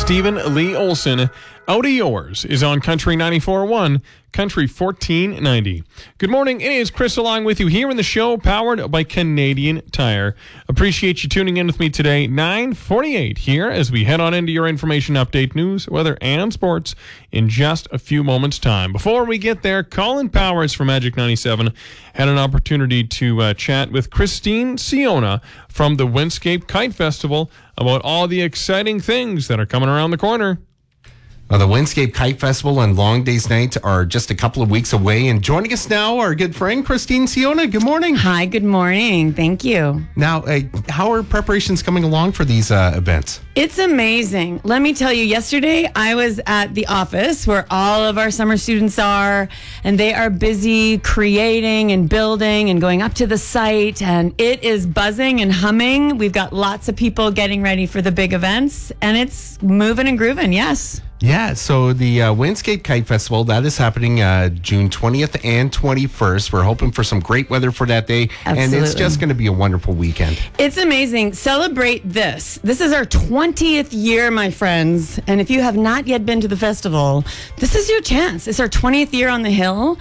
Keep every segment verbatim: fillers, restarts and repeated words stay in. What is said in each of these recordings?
Stephen Lee Olson. Out of Yours is on Country ninety-four point one, Country fourteen ninety. Good morning. It is Chris along with you here in the show, powered by Canadian Tire. Appreciate you tuning in with me today, nine forty-eight here, as we head on into your information update, news, weather, and sports in just a few moments' time. Before we get there, Colin Powers from Magic ninety-seven had an opportunity to uh, chat with Christine Siona from the Windscape Kite Festival about all the exciting things that are coming around the corner. Well, the Windscape Kite Festival and Long Days Night are just a couple of weeks away. And joining us now, our good friend, Christine Siona. Good morning. Hi, good morning. Thank you. Now, uh, how are preparations coming along for these uh, events? It's amazing. Let me tell you, yesterday I was at the office where all of our summer students are, and they are busy creating and building and going up to the site, and it is buzzing and humming. We've got lots of people getting ready for the big events, and it's moving and grooving, yes. Yeah, so the uh, Windscape Kite Festival, that is happening uh, June twentieth and twenty-first. We're hoping for some great weather for that day. Absolutely. And it's just going to be a wonderful weekend. It's amazing. Celebrate this. This is our twentieth year, my friends. And if you have not yet been to the festival, this is your chance. It's our twentieth year on the Hill.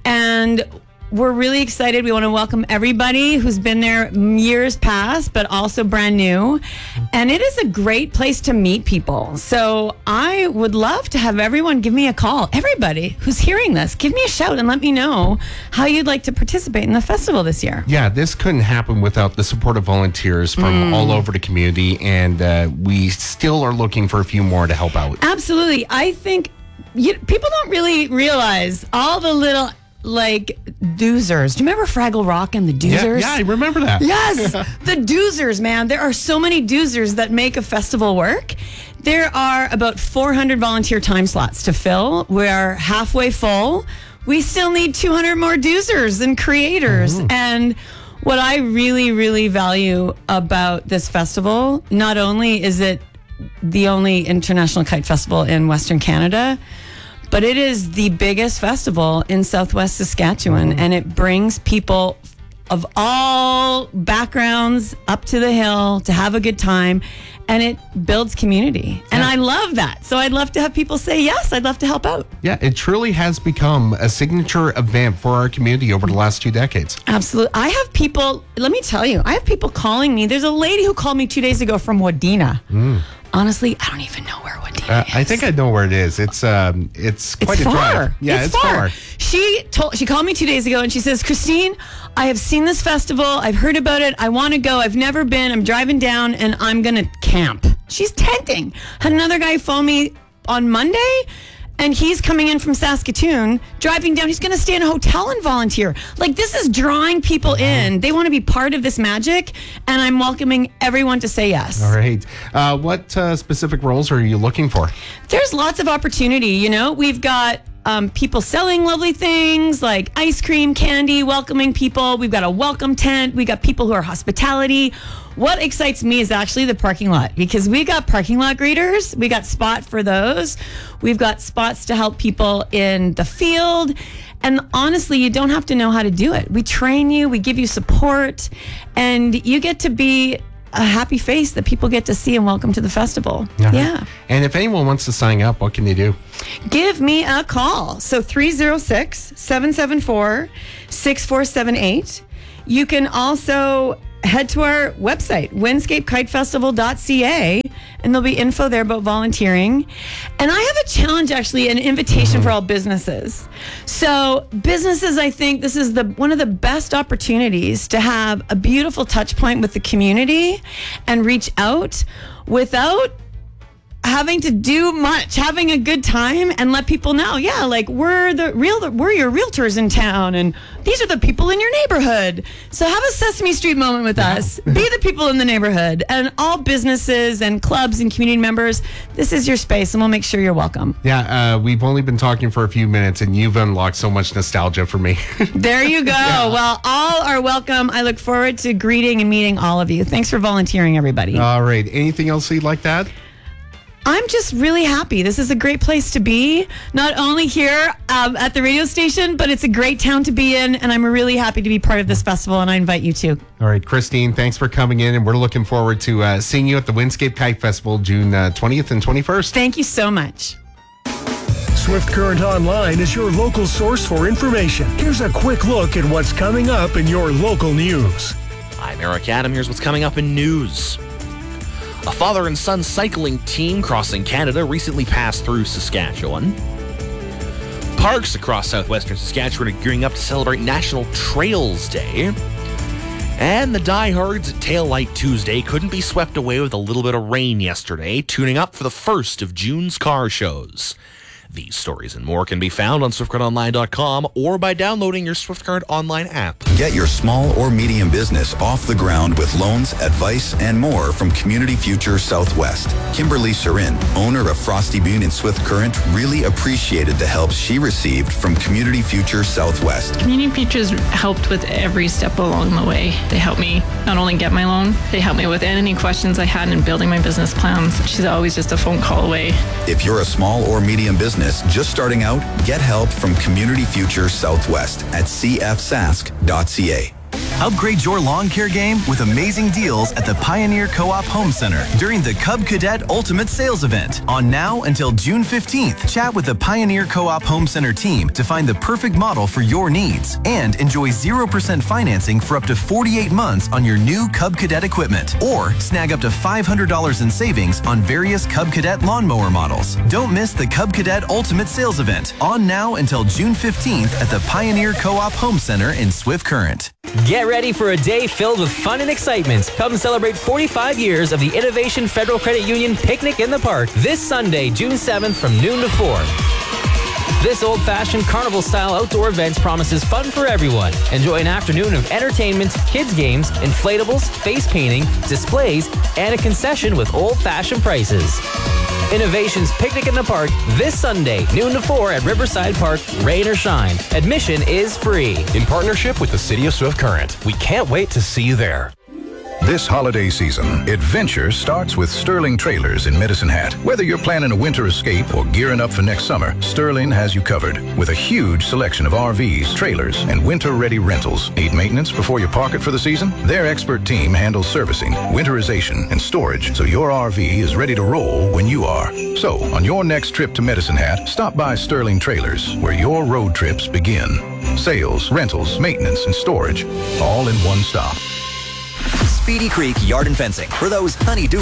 And we're really excited. We want to welcome everybody who's been there years past, but also brand new. And it is a great place to meet people. So I would love to have everyone give me a call. Everybody who's hearing this, give me a shout and let me know how you'd like to participate in the festival this year. Yeah, this couldn't happen without the support of volunteers from mm. all over the community. And uh, we still are looking for a few more to help out. Absolutely. I think you, people don't really realize all the little... like doozers. Do you remember Fraggle Rock and the doozers? Yeah, yeah, I remember that. Yes, the doozers, man. There are so many doozers that make a festival work. There are about four hundred volunteer time slots to fill. We're halfway full. We still need two hundred more doozers and creators. Mm-hmm. And what I really, really value about this festival, not only is it the only international kite festival in Western Canada, but it is the biggest festival in Southwest Saskatchewan, mm-hmm. and it brings people of all backgrounds up to the hill to have a good time, and it builds community. Yeah. And I love that. So I'd love to have people say, yes, I'd love to help out. Yeah, it truly has become a signature event for our community over the last two decades. Absolutely. I have people, let me tell you, I have people calling me. There's a lady who called me two days ago from Wadena. Mm. Honestly, I don't even know where Wadena uh, is. I think I know where it is. It's um, it's quite it's a far. drive. Yeah, it's, it's far. far. She told she called me two days ago and she says, Christine, I have seen this festival. I've heard about it. I want to go. I've never been. I'm driving down and I'm going to camp. She's tenting. Had another guy phone me on Monday. And he's coming in from Saskatoon, driving down. He's going to stay in a hotel and volunteer. Like, this is drawing people in. They want to be part of this magic, and I'm welcoming everyone to say yes. All right. Uh, what uh, specific roles are you looking for? There's lots of opportunity, you know. We've got um, people selling lovely things like ice cream, candy, welcoming people. We've got a welcome tent. We got people who are hospitality. What excites me is actually the parking lot, because we got parking lot greeters. We got spot for those. We've got spots to help people in the field. And honestly, you don't have to know how to do it. We train you, we give you support, and you get to be a happy face that people get to see and welcome to the festival. Uh-huh. Yeah. And if anyone wants to sign up, what can they do? Give me a call. So three oh six, seven seven four, six four seven eight. You can also head to our website, windscape kite festival dot c a, and there'll be info there about volunteering. And I have a challenge, actually, an invitation for all businesses. So businesses, I think this is the one of the best opportunities to have a beautiful touch point with the community and reach out without having to do much, having a good time, and let people know, yeah, like we're the real, we're your realtors in town, and these are the people in your neighborhood. So have a Sesame Street moment with us. Be the people in the neighborhood, and all businesses and clubs and community members. This is your space, and we'll make sure you're welcome. Yeah, uh, we've only been talking for a few minutes, and you've unlocked so much nostalgia for me. There you go. Yeah. Well, all are welcome. I look forward to greeting and meeting all of you. Thanks for volunteering, everybody. All right. Anything else you'd like to add? I'm just really happy. This is a great place to be, not only here um, at the radio station, but it's a great town to be in, and I'm really happy to be part of this festival, and I invite you to. All right, Christine, thanks for coming in, and we're looking forward to uh, seeing you at the Windscape Kite Festival June uh, twentieth and twenty-first. Thank you so much. Swift Current Online is your local source for information. Here's a quick look at what's coming up in your local news. I'm Eric Adam. Here's what's coming up in news. A father and son cycling team crossing Canada recently passed through Saskatchewan. Parks across southwestern Saskatchewan are gearing up to celebrate National Trails Day. And the diehards at Tail Light Tuesday couldn't be swept away with a little bit of rain yesterday, tuning up for the first of June's car shows. These stories and more can be found on swift current online dot com or by downloading your Swift Current Online app. Get your small or medium business off the ground with loans, advice, and more from Community Future Southwest. Kimberly Surin, owner of Frosty Bean and Swift Current, really appreciated the help she received from Community Future Southwest. Community Futures helped with every step along the way. They helped me not only get my loan, they helped me with any questions I had in building my business plans. She's always just a phone call away. If you're a small or medium business just starting out, get help from Community Future Southwest at c f sask dot c a. Upgrade your lawn care game with amazing deals at the Pioneer Co-op Home Center during the Cub Cadet Ultimate Sales Event. On now until June fifteenth, chat with the Pioneer Co-op Home Center team to find the perfect model for your needs and enjoy zero percent financing for up to forty-eight months on your new Cub Cadet equipment. Or snag up to five hundred dollars in savings on various Cub Cadet lawnmower models. Don't miss the Cub Cadet Ultimate Sales Event. On now until June fifteenth at the Pioneer Co-op Home Center in Swift Current. Get ready for a day filled with fun and excitement. Come celebrate forty-five years of the Innovation Federal Credit Union Picnic in the Park this Sunday, June seventh from noon to four. This old-fashioned carnival-style outdoor event promises fun for everyone. Enjoy an afternoon of entertainment, kids' games, inflatables, face painting, displays, and a concession with old-fashioned prices. Innovation's Picnic in the Park this Sunday, noon to four at Riverside Park, rain or shine. Admission is free. In partnership with the City of Swift Current, we can't wait to see you there. This holiday season, adventure starts with Sterling Trailers in Medicine Hat. Whether you're planning a winter escape or gearing up for next summer, Sterling has you covered with a huge selection of R Vs, trailers, and winter-ready rentals. Need maintenance before you park it for the season? Their expert team handles servicing, winterization, and storage, so your R V is ready to roll when you are. So, on your next trip to Medicine Hat, stop by Sterling Trailers, where your road trips begin. Sales, rentals, maintenance, and storage, all in one stop. Speedy Creek Yard and Fencing for those honey-do